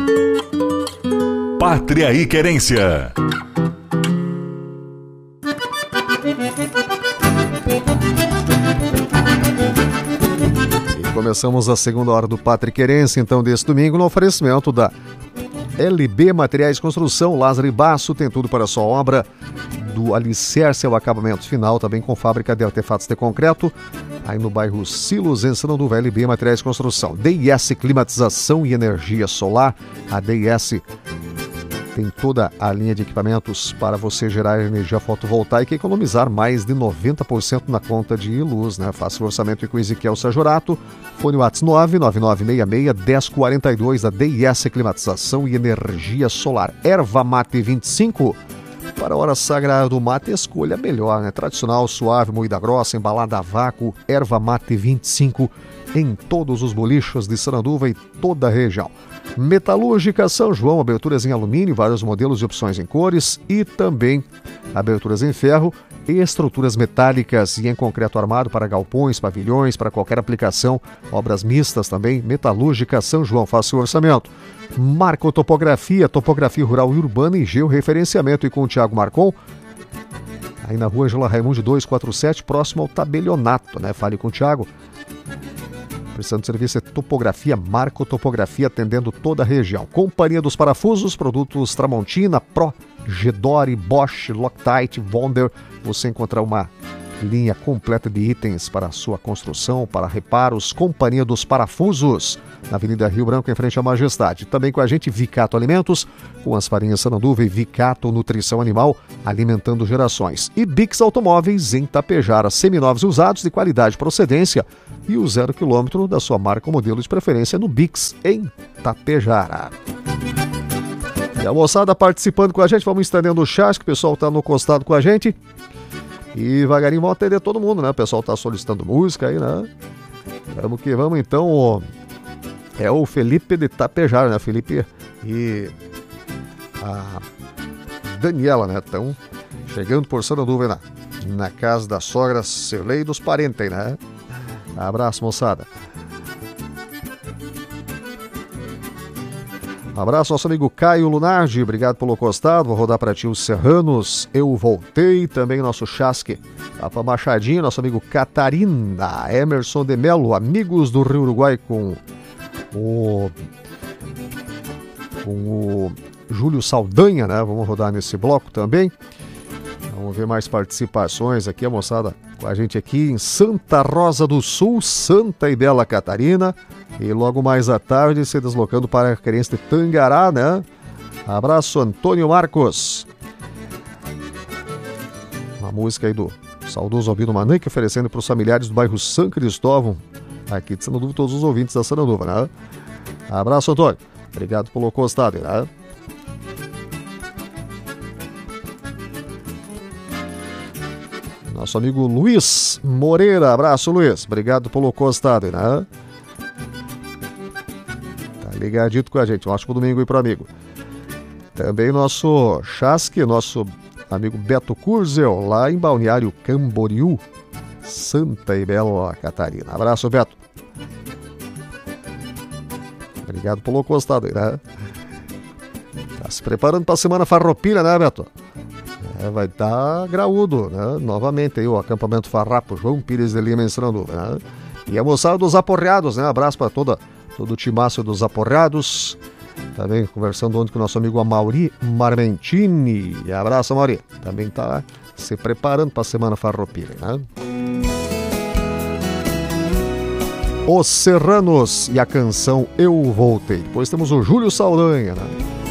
Pátria e Querência. E começamos a segunda hora do Pátria e Querência, então, desse domingo, no oferecimento da LB Materiais de Construção. Lázaro e Basso tem tudo para a sua obra, do alicerce ao acabamento final, também com fábrica de artefatos de concreto, aí no bairro Silos, em Sananduva. LB Materiais de Construção. DIS Climatização e Energia Solar. A DIS tem toda a linha de equipamentos para você gerar energia fotovoltaica e economizar mais de 90% na conta de luz, né? Faça o orçamento com Ezequiel Sajorato. Fone WhatsApp 99966-1042 da DIS Climatização e Energia Solar. Erva Mate 25. Para a hora sagrada do mate, escolha melhor, né? Tradicional, suave, moída grossa, embalada a vácuo. Erva Mate 25 em todos os bolichos de Sananduva e toda a região. Metalúrgica São João, aberturas em alumínio, vários modelos e opções em cores e também aberturas em ferro e estruturas metálicas e em concreto armado para galpões, pavilhões, para qualquer aplicação, obras mistas também. Metalúrgica São João, faça o orçamento. Marco Topografia, topografia rural e urbana e georreferenciamento, e com o Thiago Marcon, aí na rua Angela Raimundo 247, próximo ao tabelionato, né? Fale com o Thiago. Precisando de serviço é topografia, Marco Topografia, atendendo toda a região. Companhia dos Parafusos, produtos Tramontina, Pro, Gedore, Bosch, Loctite, Wonder. Você encontra uma linha completa de itens para a sua construção, para reparos. Companhia dos Parafusos, na Avenida Rio Branco, em frente à Majestade. Também com a gente, Vicato Alimentos, com as farinhas Sananduva e Vicato Nutrição Animal, alimentando gerações. E Bix Automóveis, em Tapejara, seminovos e usados de qualidade e procedência. E o 0 km da sua marca ou modelo de preferência no Bix, em Tapejara. E a moçada participando com a gente, vamos estendendo o chat, que o pessoal está no costado com a gente. E devagarinho vamos atender todo mundo, né? O pessoal está solicitando música aí, né? Vamos que vamos, então. É o Felipe de Tapejara, né? Felipe e a Daniela, né? Estão chegando por Sananduva na casa da sogra Cirlei e dos parentes, né? Abraço, moçada. Abraço, nosso amigo Caio Lunardi, obrigado pelo costado. Vou rodar para ti os Serranos, eu voltei. Também nosso Chasque, Papa Machadinho, nosso amigo Catarina, Emerson de Melo, amigos do Rio Uruguai com o Júlio Saldanha, né? Vamos rodar nesse bloco também. Vamos ver mais participações aqui, a moçada com a gente aqui em Santa Rosa do Sul, Santa e Bela Catarina. E logo mais à tarde se deslocando para a Querência de Tangará, né? Abraço, Antônio Marcos. Uma música aí do saudoso Albino Mananque, oferecendo para os familiares do bairro São Cristóvão, aqui de Sananduva, todos os ouvintes da Sananduva, né? Abraço, Antônio. Obrigado pelo costado, né? Nosso amigo Luiz Moreira, abraço, Luiz. Obrigado pelo costado, né? Tá ligadito com a gente. Um ótimo domingo aí pro amigo. Também nosso Chasque, nosso amigo Beto Curzel, lá em Balneário Camboriú, Santa e Bela Catarina. Abraço, Beto. Obrigado pelo costado aí, né? Tá se preparando pra semana farroupilha, né, Beto? Vai estar graúdo, né? Novamente aí o acampamento Farrapo, João Pires de Lima em Sananduva, né? E a moçada dos Aporreados, né? Abraço para todo o timaço dos Aporreados. Também conversando ontem com o nosso amigo Amauri Marmentini. E abraço, Amauri. Também está se preparando para a semana farroupilha, né? Os Serranos e a canção Eu Voltei. Depois temos o Júlio Saldanha, né?